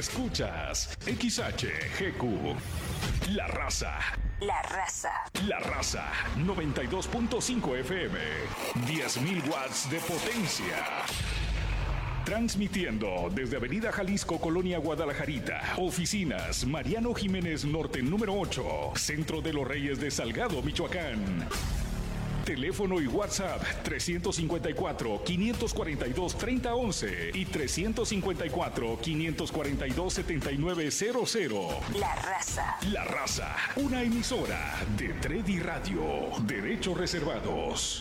Escuchas XHGQ. La Raza. La Raza. La Raza 92.5 FM. 10.000 watts de potencia. Transmitiendo desde Avenida Jalisco, Colonia Guadalajarita. Oficinas Mariano Jiménez Norte número 8. Centro de los Reyes de Salgado, Michoacán. Teléfono y WhatsApp 354-542-3011 y 354-542-7900. La Raza. La Raza, una emisora de Tredi Radio. Derechos reservados.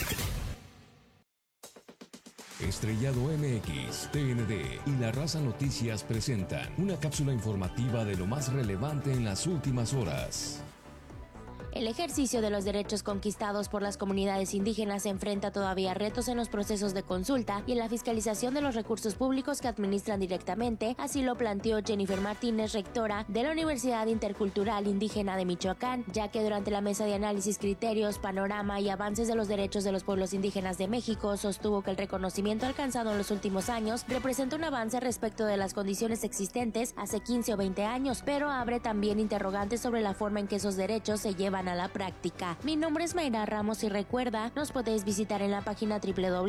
Estrellado MX, TND y La Raza Noticias presentan una cápsula informativa de lo más relevante en las últimas horas. El ejercicio de los derechos conquistados por las comunidades indígenas enfrenta todavía retos en los procesos de consulta y en la fiscalización de los recursos públicos que administran directamente, así lo planteó Jennifer Martínez, rectora de la Universidad Intercultural Indígena de Michoacán, ya que durante la mesa de análisis, criterios, panorama y avances de los derechos de los pueblos indígenas de México, sostuvo que el reconocimiento alcanzado en los últimos años representa un avance respecto de las condiciones existentes hace 15 o 20 años, pero abre también interrogantes sobre la forma en que esos derechos se llevan a la práctica. Mi nombre es Mayra Ramos y recuerda, nos podéis visitar en la página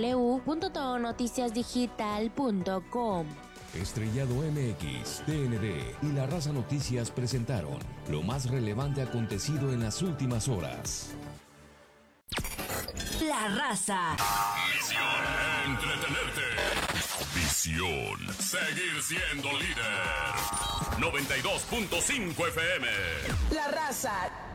www.todonoticiasdigital.com. Estrellado MX, TND y La Raza Noticias presentaron lo más relevante acontecido en las últimas horas. La Raza. Misión: entretenerte. Visión: seguir siendo líder. 92.5 FM. La Raza.